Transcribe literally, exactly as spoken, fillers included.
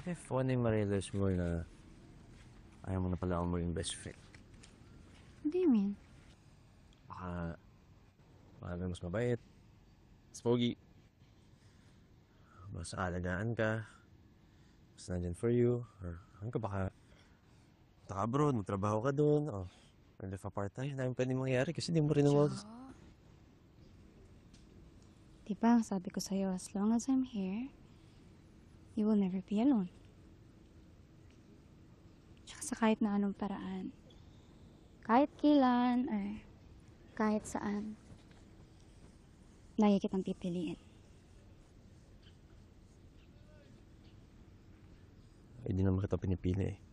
What if one day ma-realize mo na ayaw mo na pala ako maging best friend? What do you mean? Baka, baka na mas mabait, mas pogi, mas aalagaan ka, mas nandyan for you, or ano ka baka, punta ka abroad, magtrabaho ka doon, o live apart tayo, dami pwede mangyari kasi di mo rin naman. Diba, sabi ko sa'yo, as long as I'm here, you will never be alone. Tsaka sa kahit na anong paraan. Kahit kailan, or kahit saan, lagi kitang pipiliin. Ay, di naman kita pinipili eh.